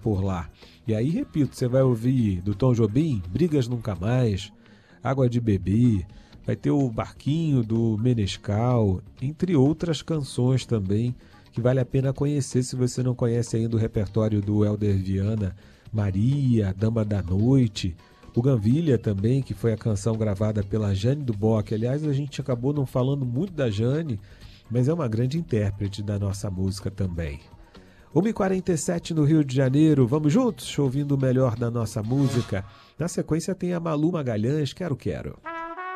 por lá. E aí, repito, você vai ouvir do Tom Jobim, Brigas Nunca Mais, Água de Beber, vai ter o Barquinho do Menescal, entre outras canções também, que vale a pena conhecer se você não conhece ainda o repertório do Helder Viana, Maria, Dama da Noite, Buganvília também, que foi a canção gravada pela Jane do Bock. Aliás, a gente acabou não falando muito da Jane, mas é uma grande intérprete da nossa música também. 1h47 no Rio de Janeiro, vamos juntos, ouvindo o melhor da nossa música. Na sequência tem a Malu Magalhães, Quero Quero.